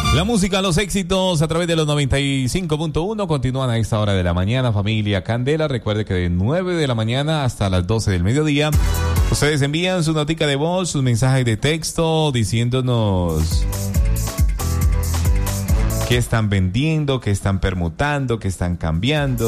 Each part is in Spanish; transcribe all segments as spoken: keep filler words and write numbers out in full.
La música, los éxitos a través de los noventa y cinco punto uno continúan a esta hora de la mañana, familia Candela. Recuerde que de nueve de la mañana hasta las doce del mediodía, ustedes envían su notica de voz, sus mensajes de texto diciéndonos qué están vendiendo, qué están permutando, qué están cambiando.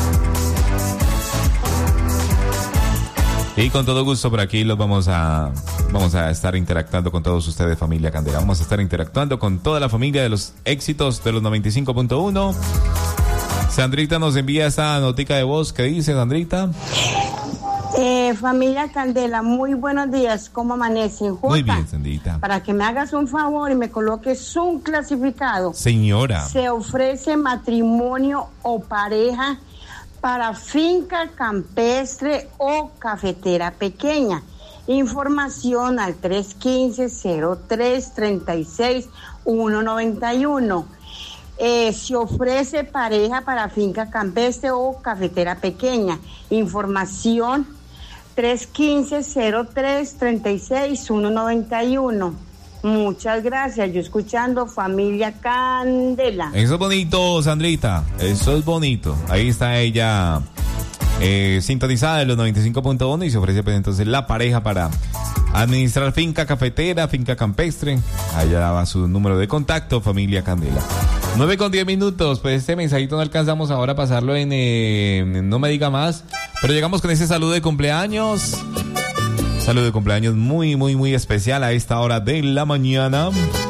Y con todo gusto por aquí los vamos a vamos a estar interactuando con todos ustedes, familia Candela. Vamos a estar interactuando con toda la familia de los éxitos de los noventa y cinco punto uno. Sandrita nos envía esta notica de voz. ¿Qué dice, Sandrita? Eh, familia Candela, muy buenos días. ¿Cómo amanecen? Jota, muy bien, Sandrita. Para que me hagas un favor y me coloques un clasificado. Señora. Se ofrece matrimonio o pareja para finca campestre o cafetera pequeña. Información al tres uno cinco, cero tres, tres seis, uno nueve uno. Eh, se ofrece pareja para finca campestre o cafetera pequeña. Información tres uno cinco, cero tres, tres seis, uno nueve uno. Muchas gracias. Yo escuchando familia Candela. Eso es bonito, Sandrita. Eso es bonito. Ahí está ella eh, sintonizada en los noventa y cinco punto uno y se ofrece pues entonces la pareja para administrar finca cafetera, finca campestre. Allá va su número de contacto, familia Candela. nueve con diez minutos. Pues este mensajito no alcanzamos ahora a pasarlo en, eh, en No Me Diga Más. Pero llegamos con ese saludo de cumpleaños. Saludo de cumpleaños muy, muy, muy especial a esta hora de la mañana.